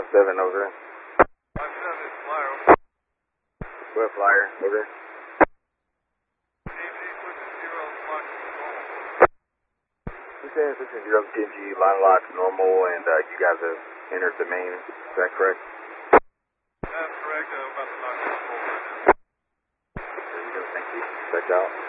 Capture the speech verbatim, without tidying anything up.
seven, over. five seven, Flyer. Go ahead, Flyer, over. You saying switching zero T N G, line lock normal, and uh, you guys have entered the main, is that correct? That's correct, I'm about to knock it off. There you go, thank you. Check out.